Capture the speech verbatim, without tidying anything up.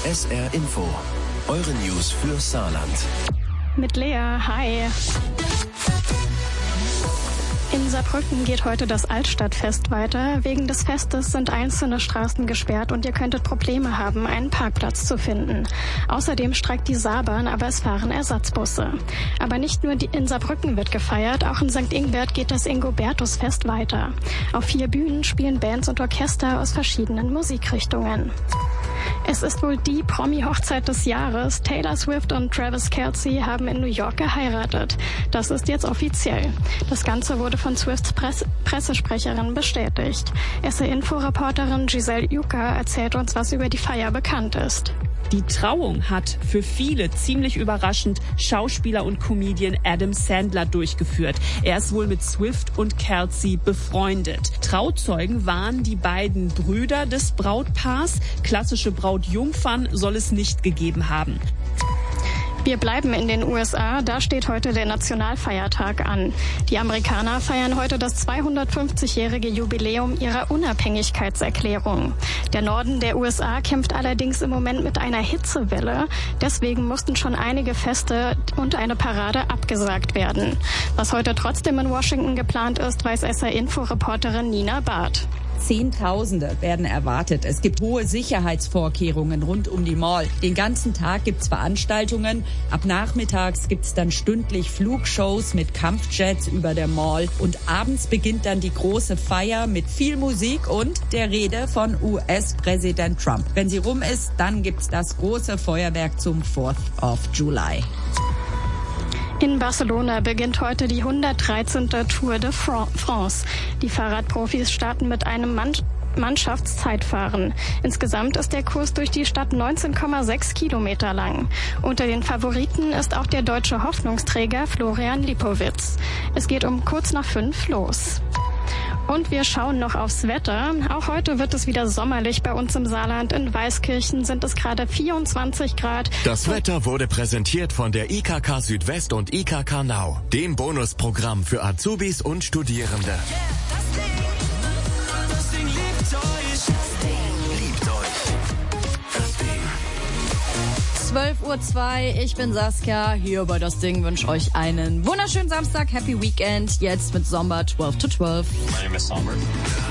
S R Info. Eure News für Saarland. Mit Lea, hi. In Saarbrücken geht heute das Altstadtfest weiter. Wegen des Festes sind einzelne Straßen gesperrt und ihr könntet Probleme haben, einen Parkplatz zu finden. Außerdem streikt die Saarbahn, aber es fahren Ersatzbusse. Aber nicht nur in Saarbrücken wird gefeiert, auch in Sankt Ingbert geht das Ingobertusfest weiter. Auf vier Bühnen spielen Bands und Orchester aus verschiedenen Musikrichtungen. Es ist wohl die Promi-Hochzeit des Jahres. Taylor Swift und Travis Kelce haben in New York geheiratet. Das ist jetzt offiziell. Das Ganze wurde von Swifts Press- Pressesprecherin bestätigt. S R-Info-Reporterin Giselle Jucker erzählt uns, was über die Feier bekannt ist. Die Trauung hat für viele ziemlich überraschend Schauspieler und Comedian Adam Sandler durchgeführt. Er ist wohl mit Swift und Kelce befreundet. Trauzeugen waren die beiden Brüder des Brautpaars. Klassische Brautjungfern soll es nicht gegeben haben. Wir bleiben in den U S A, da steht heute der Nationalfeiertag an. Die Amerikaner feiern heute das zweihundertfünfzigjährige Jubiläum ihrer Unabhängigkeitserklärung. Der Norden der U S A kämpft allerdings im Moment mit einer Hitzewelle. Deswegen mussten schon einige Feste und eine Parade abgesagt werden. Was heute trotzdem in Washington geplant ist, weiß S R-Info-Reporterin Nina Barth. Zehntausende werden erwartet. Es gibt hohe Sicherheitsvorkehrungen rund um die Mall. Den ganzen Tag gibt's Veranstaltungen. Ab nachmittags gibt's dann stündlich Flugshows mit Kampfjets über der Mall. Und abends beginnt dann die große Feier mit viel Musik und der Rede von U S-Präsident Trump. Wenn sie rum ist, dann gibt's das große Feuerwerk zum fourth of July. In Barcelona beginnt heute die hundertdreizehnte Tour de France. Die Fahrradprofis starten mit einem Mann- Mannschaftszeitfahren. Insgesamt ist der Kurs durch die Stadt neunzehn Komma sechs Kilometer lang. Unter den Favoriten ist auch der deutsche Hoffnungsträger Florian Lipowitz. Es geht um kurz nach fünf los. Und wir schauen noch aufs Wetter. Auch heute wird es wieder sommerlich bei uns im Saarland. In Weißkirchen sind es gerade vierundzwanzig Grad. Das Wetter wurde präsentiert von der I K K Südwest und I K K Nau, dem Bonusprogramm für Azubis und Studierende. zwölf Uhr zwei, ich bin Saskia, hier bei Das Ding, wünsche euch einen wunderschönen Samstag, Happy Weekend, jetzt mit Sommer zwölf to zwölf. My name is Sommer.